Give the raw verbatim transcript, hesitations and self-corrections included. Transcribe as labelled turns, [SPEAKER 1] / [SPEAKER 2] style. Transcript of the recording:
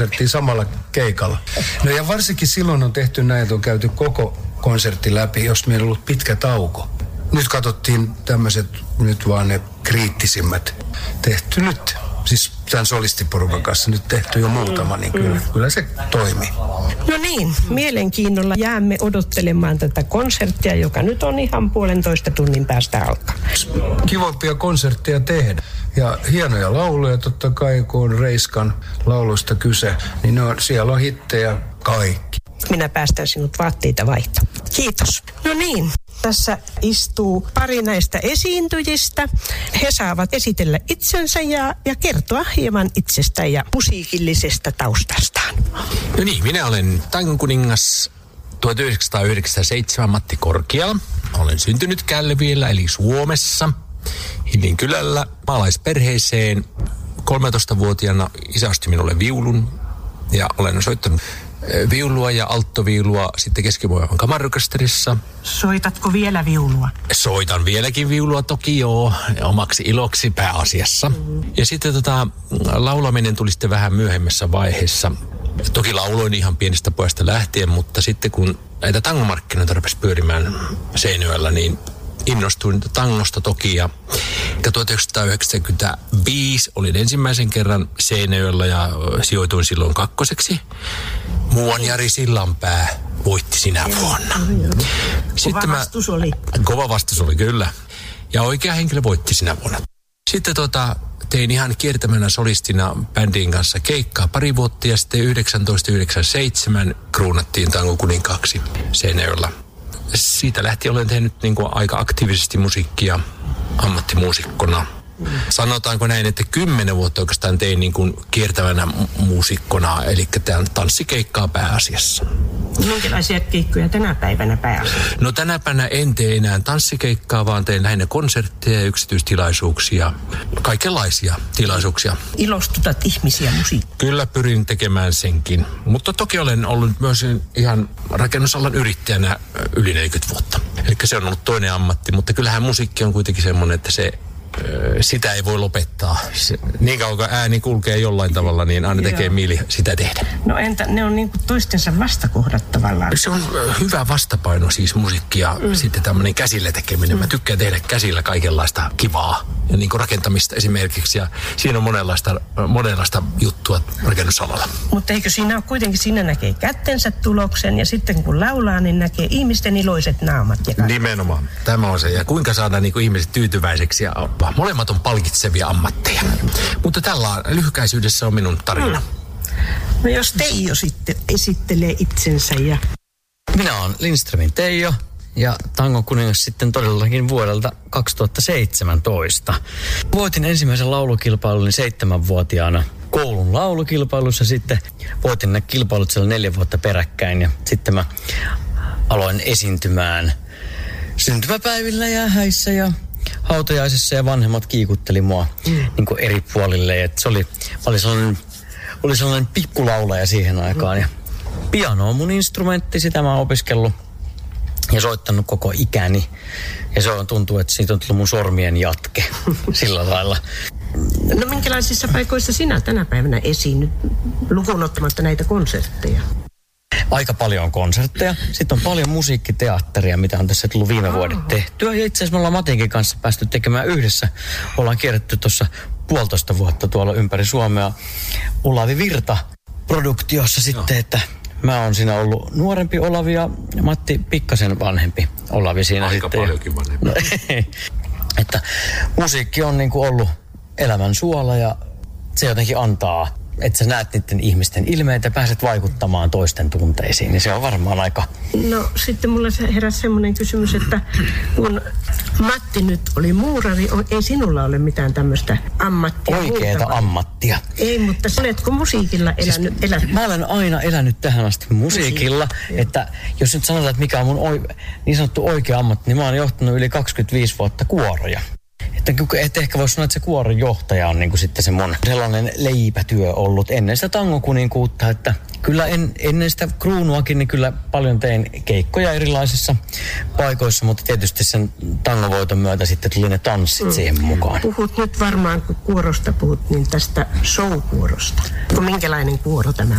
[SPEAKER 1] samalla keikalla. No ja varsinkin silloin on tehty näin, että on käyty koko konsertti läpi, jos meillä on ollut pitkä tauko. Nyt katsottiin tämmöiset, nyt vaan ne kriittisimmät. Tehty nyt, siis tämän solistiporukan kanssa nyt tehty jo muutama, niin kyllä, kyllä se toimii.
[SPEAKER 2] No niin, mielenkiinnolla jäämme odottelemaan tätä konserttia, joka nyt on ihan puolentoista tunnin päästä alkaa.
[SPEAKER 1] Kivompia konsertteja tehdä. Ja hienoja lauluja totta kai, kun on Reiskan lauluista kyse, niin ne on, siellä on hittejä kaikki.
[SPEAKER 2] Minä päästän sinut vaatteita vaihtamaan. Kiitos. No niin, tässä istuu pari näistä esiintyjistä. He saavat esitellä itsensä ja, ja kertoa hieman itsestään ja musiikillisesta taustastaan.
[SPEAKER 3] No niin, minä olen Tangon kuningas tuhatyhdeksänsataayhdeksänkymmentäseitsemän Matti Korkeala. Olen syntynyt Kälviellä eli Suomessa. Hillin kylällä maalaisperheeseen. kolmetoistavuotiaana isä osti minulle viulun ja olen soittanut viulua ja alttoviulua sitten Keski-Pohjanmaan kamariorkesterissa.
[SPEAKER 2] Soitatko vielä viulua?
[SPEAKER 3] Soitan vieläkin viulua toki joo, omaksi iloksi pääasiassa. Mm-hmm. Ja sitten tota, laulaminen tuli sitten vähän myöhemmässä vaiheessa. Toki lauloin ihan pienestä pojasta lähtien, mutta sitten kun näitä tangomarkkinoita rupesi pyörimään Seinäjoella, niin innostuin tangosta toki ja tuhatyhdeksänsataayhdeksänkymmentäviisi olin ensimmäisen kerran Seinäjoella ja sijoituin silloin kakkoseksi. Muuan Jari Sillanpää voitti sinä vuonna.
[SPEAKER 2] Kova vastus oli.
[SPEAKER 3] Kova vastus oli, kyllä. Ja oikea henkilö voitti sinä vuonna. Sitten tota, tein ihan kiertämänä solistina bändin kanssa keikkaa pari vuotta ja sitten tuhatyhdeksänsataayhdeksänkymmentäseitsemän kruunattiin Tangon kuninkaaksi Seinäjoella. Siitä lähtien olen tehnyt niin kuin aika aktiivisesti musiikkia ammattimuusikkona. Sanotaanko näin, että kymmenen vuotta oikeastaan tein niin kuin kiertävänä muusikkona, eli tämän tanssikeikkaa pääasiassa.
[SPEAKER 2] Minkälaisia keikkoja tänä päivänä pääasiassa?
[SPEAKER 3] No tänä päivänä en tee enää tanssikeikkaa, vaan teen lähinnä konsertteja ja yksityistilaisuuksia, kaikenlaisia tilaisuuksia.
[SPEAKER 2] Ilostutat ihmisiä musiikkia?
[SPEAKER 3] Kyllä pyrin tekemään senkin, mutta toki olen ollut myös ihan rakennusalan yrittäjänä yli neljäkymmentä vuotta. Eli se on ollut toinen ammatti, mutta kyllähän musiikki on kuitenkin semmoinen, että se sitä ei voi lopettaa. Se, niin kauan kun ääni kulkee jollain tavalla, niin aina tekee Joo. mieli sitä tehdä.
[SPEAKER 2] No entä ne on niin kuin toistensa vastakohdat tavallaan?
[SPEAKER 3] Se on hyvä vastapaino siis musiikki ja mm. sitten tämmöinen käsillä tekeminen. Mm. Mä tykkään tehdä käsillä kaikenlaista kivaa ja niin kuin rakentamista esimerkiksi. Ja siinä on monenlaista, monenlaista juttua rakennusalalla.
[SPEAKER 2] Mutta eikö siinä ole kuitenkin, siinä näkee kättensä tuloksen ja sitten kun laulaa, niin näkee ihmisten iloiset naamat. Ja
[SPEAKER 3] nimenomaan. Tämä on se. Ja kuinka saadaan niin kuin ihmiset tyytyväiseksi ja molemmat on palkitsevia ammatteja. Mutta tällä lyhykäisyydessä on minun tarina. Mm.
[SPEAKER 2] No jos Teijo sitten esittelee itsensä ja...
[SPEAKER 4] Minä olen Lindströmin Teijo ja Tangon kuningas sitten todellakin vuodelta kaksituhattaseitsemäntoista. Voitin ensimmäisen laulukilpailun seitsemänvuotiaana koulun laulukilpailussa. Sitten voitin ne kilpailut siellä neljä vuotta peräkkäin ja sitten mä aloin esiintymään syntymäpäivillä ja häissä ja hautajaisessa ja vanhemmat kiikutteli mua mm. niin kuin eri puolille. Et se oli, oli sellainen, oli sellainen pikkulaulaja siihen aikaan. Ja piano on mun instrumentti, sitä mä oon opiskellut ja soittanut koko ikäni. Ja se on, tuntuu, että siitä on tullut mun sormien jatke sillä lailla.
[SPEAKER 2] No minkälaisissa paikoissa sinä tänä päivänä esiinnyt, lukuun ottamatta näitä konsertteja?
[SPEAKER 4] Aika paljon konsertteja. Sitten on paljon musiikkiteatteria, mitä on tässä tullut viime vuodet tehtyä. Ja itse asiassa me ollaan Matinkin kanssa päästy tekemään yhdessä. Ollaan kierretty tuossa puolitoista vuotta tuolla ympäri Suomea Olavi Virta-produktiossa sitten, että mä oon siinä ollut nuorempi Olavi ja Matti pikkasen vanhempi Olavi siinä
[SPEAKER 3] aika
[SPEAKER 4] sitten.
[SPEAKER 3] Aika paljonkin vanhempi.
[SPEAKER 4] No, että musiikki on niinku ollut elämän suola ja se jotenkin antaa, että sä näet niiden ihmisten ilmeitä ja pääset vaikuttamaan toisten tunteisiin, niin se on varmaan aika...
[SPEAKER 2] No sitten mulla heräsi semmoinen kysymys, että kun Matti nyt oli muurari, ei sinulla ole mitään tämmöistä ammattia?
[SPEAKER 4] Oikeeta
[SPEAKER 2] muutavaa.
[SPEAKER 4] ammattia.
[SPEAKER 2] Ei, mutta oletko musiikilla elänyt?
[SPEAKER 4] Siis, elä... Mä olen aina elänyt tähän asti musiikilla, Musiikki, että jos nyt sanotaan, että mikä on mun oi... niin sanottu oikea ammatti, niin mä oon johtanut yli kaksikymmentäviisi vuotta kuoroja. Että, että ehkä voisi sanoa, että se kuoron johtaja on niin kuin sitten se mun sellainen leipätyö ollut ennen sitä tangokuninkuutta, että kyllä en, ennen sitä kruunuakin niin kyllä paljon tein keikkoja erilaisissa paikoissa, mutta tietysti sen tangovoiton myötä sitten tuli ne tanssit mm. siihen mukaan.
[SPEAKER 2] Puhut nyt varmaan, kun kuorosta puhut, niin tästä showkuorosta. Minkälainen kuoro tämä